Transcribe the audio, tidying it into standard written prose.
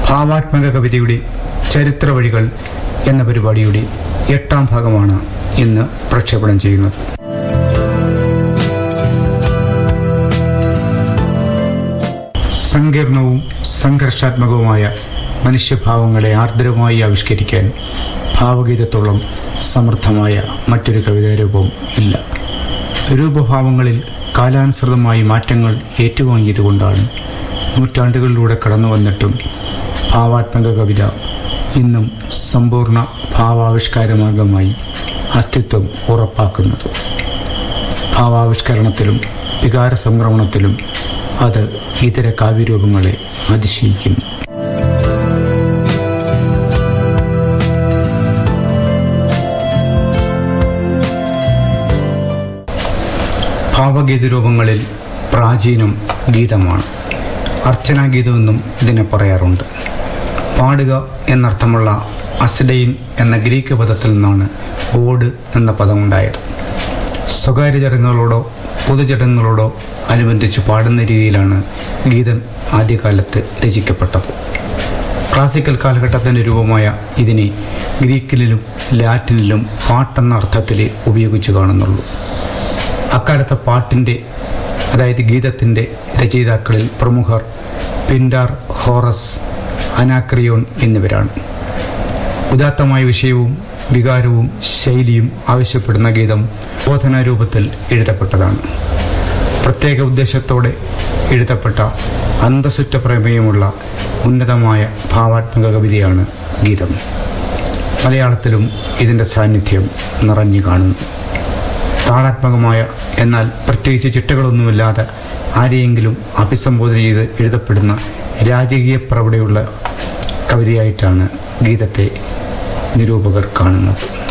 ഭാവാത്മക കവിതയുടെ ചരിത്ര വഴികൾ എന്ന പരിപാടിയുടെ 8ാം ഭാഗമാണ് ഇന്ന് പ്രക്ഷേപണം ചെയ്യുന്നത്. സങ്കീർണവും സംഘർഷാത്മകവുമായ മനുഷ്യഭാവങ്ങളെ ആർദ്രമായി ആവിഷ്കരിക്കാൻ ഭാവഗീതത്തോളം സമൃദ്ധമായ മറ്റൊരു കവിതാരൂപം ഇല്ല. രൂപഭാവങ്ങളിൽ കാലാനുസൃതമായി മാറ്റങ്ങൾ ഏറ്റുവാങ്ങിയതുകൊണ്ടാണ് നൂറ്റാണ്ടുകളിലൂടെ കടന്നു വന്നിട്ടും ഭാവാത്മക കവിത ഇന്നും സമ്പൂർണ്ണ ഭാവാവിഷ്കാര മാർഗമായി അസ്തിത്വം ഉറപ്പാക്കുന്നത്. ഭാവാവിഷ്കരണത്തിലും വികാര സംക്രമണത്തിലും അത് ഇതര കാവ്യരൂപങ്ങളെ അതിശയിക്കുന്നു. ഭാവഗീതരൂപങ്ങളിൽ പ്രാചീനം ഗീതമാണ്. അർച്ചനാഗീതമെന്നും ഇതിനെ പറയാറുണ്ട്. പാടുക എന്നർത്ഥമുള്ള അസ്ഡെയിൻ എന്ന ഗ്രീക്ക് പദത്തിൽ നിന്നാണ് ഓട് എന്ന പദമുണ്ടായത്. സ്വകാര്യ ചടങ്ങുകളോടോ പൊതുചടങ്ങുകളോടോ അനുബന്ധിച്ച് പാടുന്ന രീതിയിലാണ് ഗീതം ആദ്യകാലത്ത് രചിക്കപ്പെട്ടത്. ക്ലാസിക്കൽ കാലഘട്ടത്തിൻ്റെ രൂപമായ ഇതിനെ ഗ്രീക്കിലും ലാറ്റിനിലും പാട്ടെന്ന അർത്ഥത്തിൽ ഉപയോഗിച്ച് കാണുന്നുള്ളൂ. അക്കാലത്തെ പാട്ടിൻ്റെ, അതായത് ഗീതത്തിൻ്റെ രചയിതാക്കളിൽ പ്രമുഖർ പിൻഡാർ, ഹോറസ്, അനാക്രിയോൺ എന്നിവരാണ്. ഉദാത്തമായ വിഷയവും വികാരവും ശൈലിയും ആവശ്യപ്പെടുന്ന ഗീതം ബോധനാരൂപത്തിൽ എഴുതപ്പെട്ടതാണ്. പ്രത്യേക ഉദ്ദേശത്തോടെ എഴുതപ്പെട്ട അന്തസുറ്റ പ്രമേയമുള്ള ഉന്നതമായ ഭാവാത്മക കവിതയാണ് ഗീതം. മലയാളത്തിലും ഇതിൻ്റെ സാന്നിധ്യം നിറഞ്ഞു കാണുന്നു. താളാത്മകമായ, എന്നാൽ പ്രത്യേകിച്ച് ചിട്ടകളൊന്നുമില്ലാതെ ആരെയെങ്കിലും അഭിസംബോധന ചെയ്ത് എഴുതപ്പെടുന്ന രാജകീയ പ്രവണതയുള്ള കവിതയായിട്ടാണ് ഗീതത്തെ നിരൂപകർ കാണുന്നത്.